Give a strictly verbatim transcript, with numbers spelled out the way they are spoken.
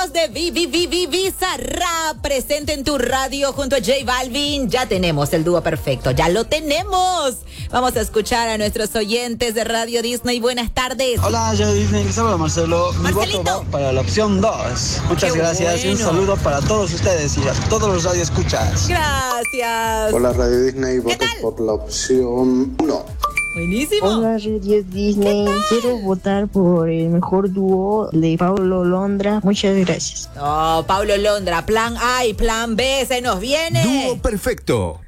voz de Vivi Vivi Bizarrap presente en tu radio junto a J Balvin. Ya tenemos el dúo perfecto, ya lo tenemos. Vamos a escuchar a nuestros oyentes de Radio Disney. Buenas tardes. Hola, yo Disney, les hablo Marcelo. Mi Marcelito. voto va para la opción dos. Muchas Qué gracias y un bueno. saludo para todos ustedes y a todos los radioescuchas. Gracias. Hola Radio Disney, voto tal? por la opción uno. Buenísimo. Hola Radio Disney, quiero votar por el mejor dúo de Paulo Londra. Muchas gracias. Oh, Paulo Londra, plan A y plan B, se nos viene. Dúo perfecto.